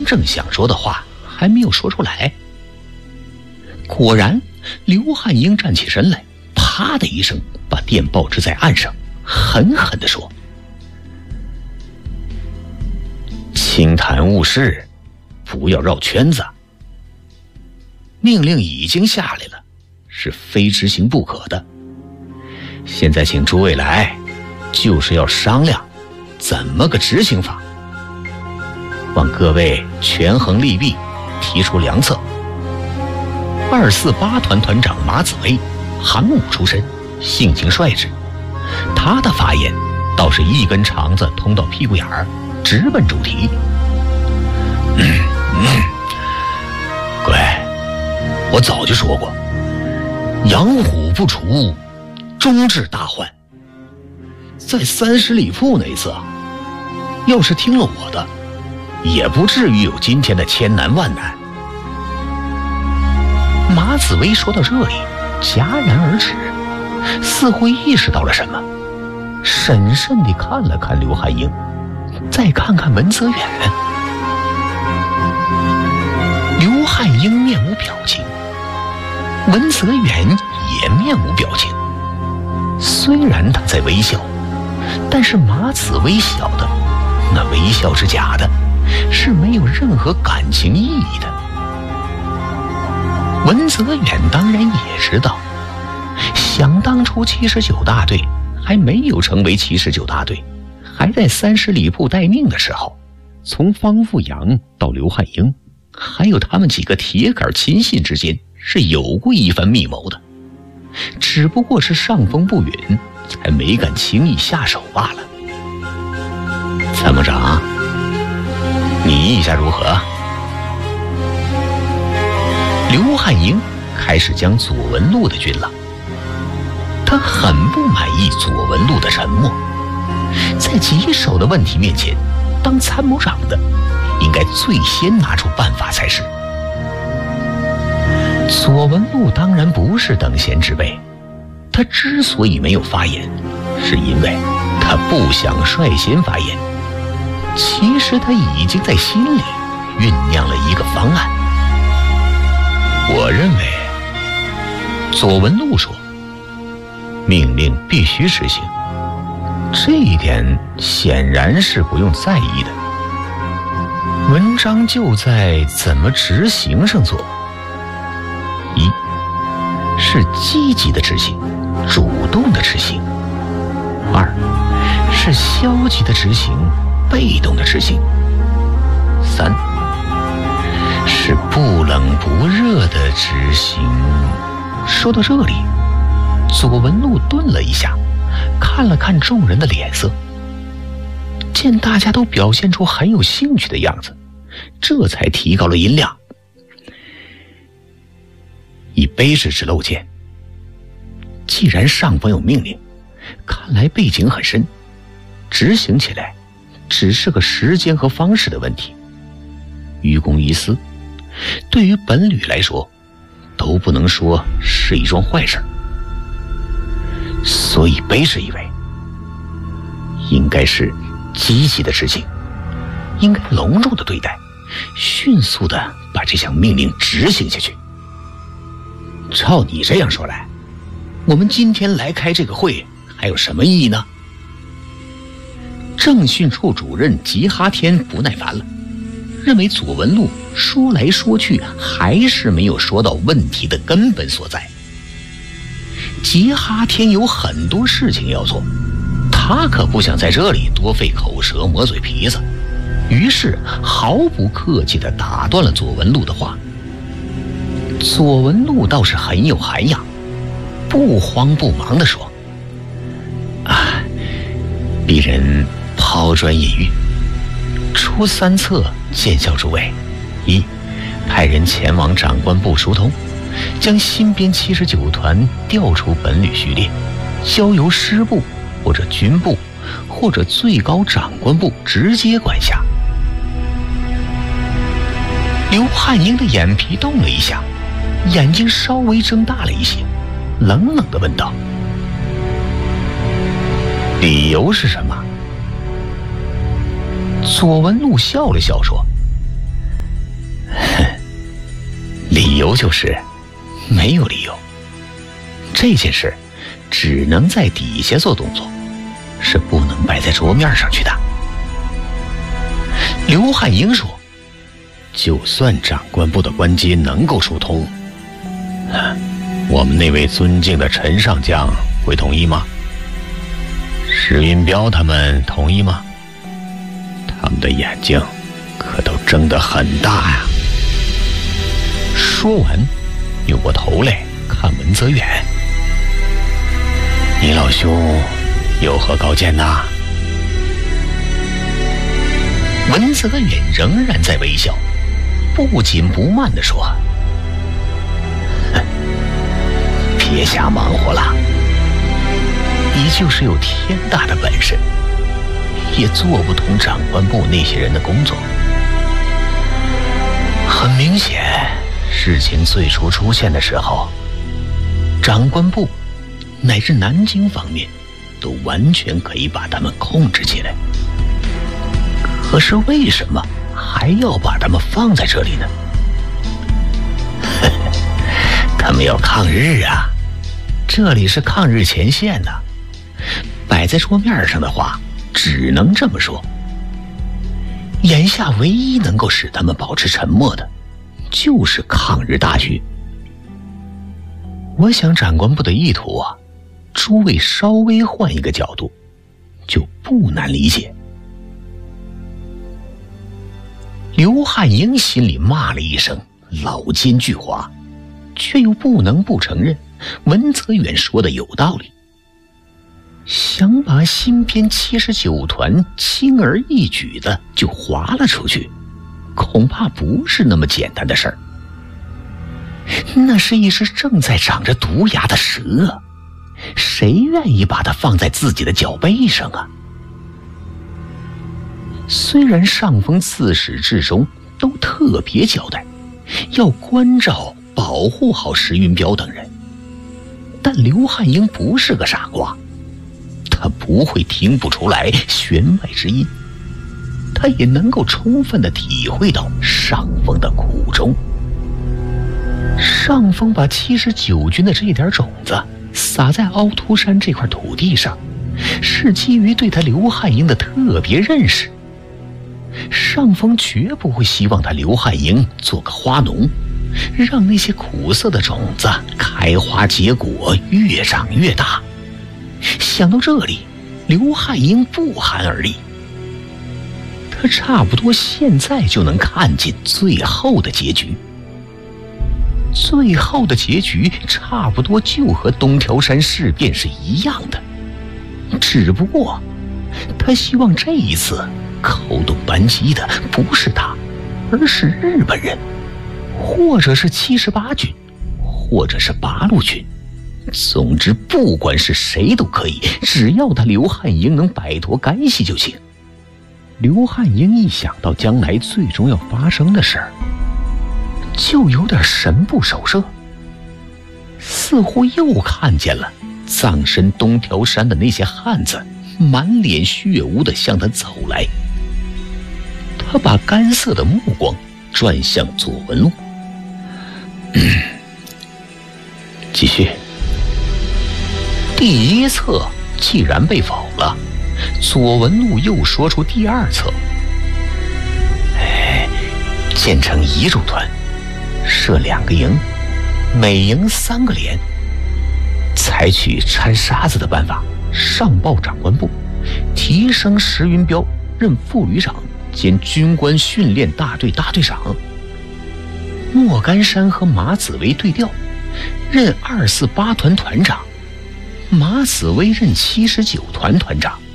正想说的话还没有说出来。果然，刘汉英站起身来，啪的一声把电报掷在岸上，狠狠地说：“轻谈误事，不要绕圈子。命令已经下来了，是非执行不可的。现在请诸位来，就是要商量怎么个执行法，望各位权衡利弊，提出良策。248团团长马子威，航母出身，性情率直，他的发言倒是一根肠子通到屁股眼儿，直奔主题。各位，我早就说过，养虎不除，终致大患。在30里铺那一次啊，要是听了我的，也不至于有今天的千难万难。马子威说到这里，戛然而止，似乎意识到了什么，审慎地看了看刘汉英，再看看文泽远。刘汉英面无表情，文泽远也面无表情。虽然他在微笑，但是马子威晓得，那微笑是假的，是没有任何感情意义的。文泽远当然也知道，想当初79大队还没有成为79大队，还在30里铺待命的时候，从方富阳到刘汉英，还有他们几个铁杆亲信之间是有过一番密谋的，只不过是上风不允，才没敢轻易下手罢了。参谋长，你意下如何？刘汉英开始讲左文禄的军了，他很不满意左文禄的沉默。在棘手的问题面前，当参谋长的应该最先拿出办法才是。左文禄当然不是等闲之辈，他之所以没有发言，是因为他不想率先发言。其实他已经在心里酝酿了一个方案。我认为，左文禄说，命令必须执行，这一点显然是不用在意的。文章就在怎么执行上做。一是积极的执行，主动的执行；二是消极的执行，被动的执行；三是不冷不热的执行。说到这里，左文禄顿了一下，看了看众人的脸色，见大家都表现出很有兴趣的样子，这才提高了音量，以卑职之漏见，既然上方有命令，看来背景很深，执行起来只是个时间和方式的问题。愚公移私，对于本旅来说，都不能说是一桩坏事，所以卑职以为，应该是积极的执行，应该隆重的对待，迅速的把这项命令执行下去。照你这样说来，我们今天来开这个会还有什么意义呢？政训处主任吉哈天不耐烦了，认为左文禄说来说去还是没有说到问题的根本所在。吉哈天有很多事情要做，他可不想在这里多费口舌磨嘴皮子，于是毫不客气地打断了左文禄的话。左文禄倒是很有涵养，不慌不忙地说：“鄙人抛砖引玉，出3策见效诸位。一，派人前往长官部疏通，将新编79团调出本旅序列，交由师部或者军部或者最高长官部直接管辖。”刘汉英的眼皮动了一下，眼睛稍微睁大了一些，冷冷地问道：“理由是什么？”左文禄笑了笑说：“ 理由就是没有理由。这件事只能在底下做动作，是不能摆在桌面上去的。刘汉英说，就算长官部的关机能够疏通，我们那位尊敬的陈上将会同意吗？石云彪他们同意吗？他们的眼睛可都睁得很大呀。说完，扭过头来看文泽远，你老兄有何高见呐？文泽远仍然在微笑，不紧不慢地说，别瞎忙活了，你就是有天大的本事，也做不通长官部那些人的工作。很明显，事情最初出现的时候，长官部乃至南京方面都完全可以把他们控制起来，可是为什么还要把他们放在这里呢？他们要抗日啊，这里是抗日前线呐，摆在桌面上的话只能这么说。眼下唯一能够使他们保持沉默的就是抗日大局。我想长官部的意图啊，诸位稍微换一个角度就不难理解。刘汉英心里骂了一声老奸巨猾，却又不能不承认文泽远说的有道理。想把新编79团轻而易举的就划了出去，恐怕不是那么简单的事儿。那是一只正在长着毒牙的蛇，谁愿意把它放在自己的脚背上啊？虽然上峰自始至终都特别交代要关照保护好石云彪等人，但刘汉英不是个傻瓜，他不会听不出来弦外之音，他也能够充分地体会到上峰的苦衷。上峰把79军的这点种子撒在凹凸山这块土地上，是基于对他刘汉英的特别认识。上峰绝不会希望他刘汉英做个花农，让那些苦涩的种子开花结果，越长越大。想到这里，刘汉英不寒而栗。他差不多现在就能看见最后的结局。最后的结局差不多就和东条山事变是一样的，只不过他希望这一次扣动扳机的不是他，而是日本人，或者是78军，或者是八路军。总之不管是谁都可以，只要他刘汉英能摆脱干系就行。刘汉英一想到将来最终要发生的事儿，就有点神不守舍，似乎又看见了葬身东条山的那些汉子满脸血污地向他走来。他把干涩的目光转向左文路，继续。第一策既然被否了，左文路又说出第二策，建成一路团，设2个营，每营3个连，采取掺沙子的办法，上报长官部，提升石云彪任副旅长兼军官训练大队大队长。莫干山和马子维对调，任248团团长，马子维任79团团长。